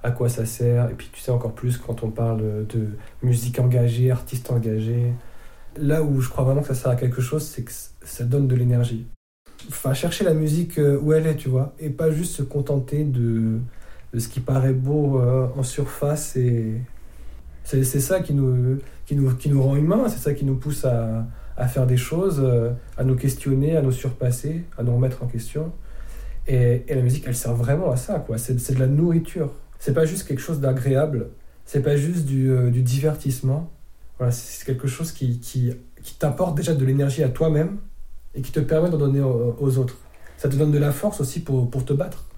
à quoi ça sert. Et puis tu sais encore plus quand on parle de musique engagée, artiste engagé. Là où je crois vraiment que ça sert à quelque chose, c'est que ça donne de l'énergie. Enfin, chercher la musique où elle est, tu vois, et pas juste se contenter de ce qui paraît beau en surface. Et c'est ça qui nous rend humains, c'est ça qui nous pousse à faire des choses, à nous questionner, à nous surpasser, à nous remettre en question. Et la musique, elle sert vraiment à ça, quoi. C'est de la nourriture. C'est pas juste quelque chose d'agréable, c'est pas juste du divertissement. Voilà, c'est quelque chose qui t'apporte déjà de l'énergie à toi-même et qui te permet d'en donner aux autres. Ça te donne de la force aussi pour te battre.